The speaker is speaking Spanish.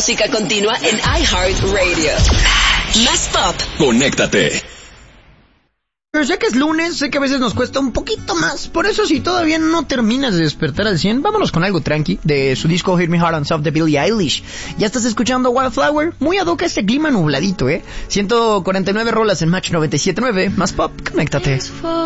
música continua en iHeartRadio. Más pop. Conéctate. Pero sé que es lunes, sé que a veces nos cuesta un poquito más. Por eso, si todavía no terminas de despertar al 100, vámonos con algo tranqui de su disco Hit Me Hard and Soft de Billie Eilish. Ya estás escuchando Wildflower, muy ad hoc a este clima nubladito, 149 rolas en Match 97.9, más pop, conéctate.